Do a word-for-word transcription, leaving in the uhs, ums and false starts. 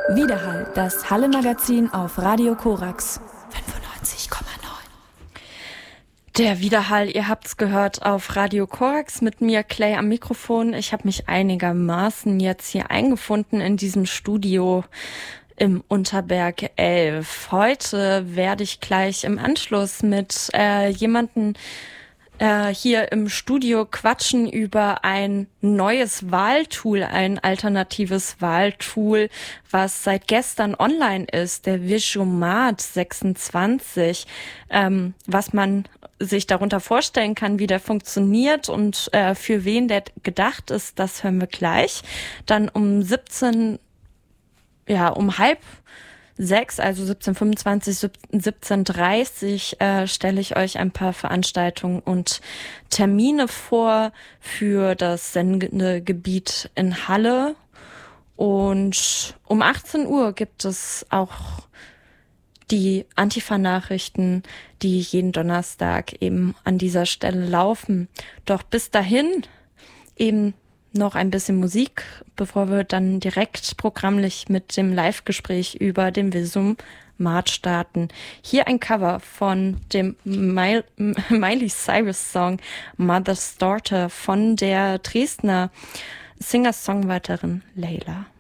Widerhall, das Halle-Magazin auf Radio Korax fünfundneunzig Komma neun. Der Widerhall, ihr habt's gehört auf Radio Korax mit mir, Clay, am Mikrofon. Ich habe mich einigermaßen jetzt hier eingefunden in diesem Studio im Unterberg elf. Heute werde ich gleich im Anschluss mit äh, jemanden äh, hier im Studio quatschen über ein neues Wahltool, ein alternatives Wahltool, was seit gestern online ist, der Visumat sechsundzwanzig, ähm, was man sich darunter vorstellen kann, wie der funktioniert und äh, für wen der gedacht ist, das hören wir gleich. Dann um siebzehn, ja, um halb sechs, also siebzehn Uhr fünfundzwanzig, siebzehn Uhr dreißig, äh, stelle ich euch ein paar Veranstaltungen und Termine vor für das Sendegebiet in Halle. Und um achtzehn Uhr gibt es auch die Antifa-Nachrichten, die jeden Donnerstag eben an dieser Stelle laufen. Doch bis dahin eben noch ein bisschen Musik, bevor wir dann direkt programmlich mit dem Live-Gespräch über den Visumat starten. Hier ein Cover von dem Miley, Miley Cyrus-Song Mother's Daughter von der Dresdner Singer-Songwriterin Layla.